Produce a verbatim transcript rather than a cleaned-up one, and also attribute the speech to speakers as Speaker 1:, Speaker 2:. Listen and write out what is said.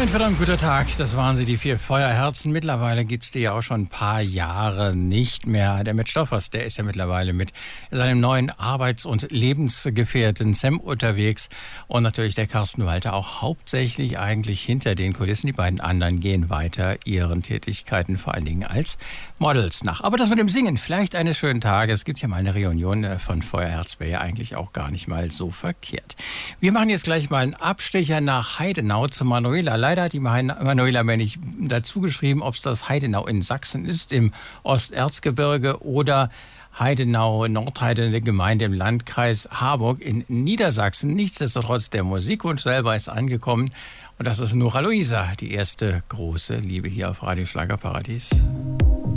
Speaker 1: Ein verdammt guter Tag, das waren sie, die vier Feuerherzen. Mittlerweile gibt's die ja auch schon ein paar Jahre nicht mehr. Der Matt Stoffers, der ist ja mittlerweile mit seinem neuen Arbeits- und Lebensgefährten Sam unterwegs. Und natürlich der Carsten Walter auch hauptsächlich eigentlich hinter den Kulissen. Die beiden anderen gehen weiter ihren Tätigkeiten, vor allen Dingen als Models nach. Aber das mit dem Singen, vielleicht eines schönen Tages. Es gibt ja mal eine Reunion von Feuerherz, wäre ja eigentlich auch gar nicht mal so verkehrt. Wir machen jetzt gleich mal einen Abstecher nach Heidenau zu Manuela. Leider hat die Manuela mir nicht dazu geschrieben, ob es das Heidenau in Sachsen ist, im Osterzgebirge, oder Heidenau, Nordheide, eine Gemeinde im Landkreis Harburg in Niedersachsen. Nichtsdestotrotz, der Musikwunsch selber ist angekommen. Und das ist Nora Luisa, die erste große Liebe hier auf Radio Schlagerparadies.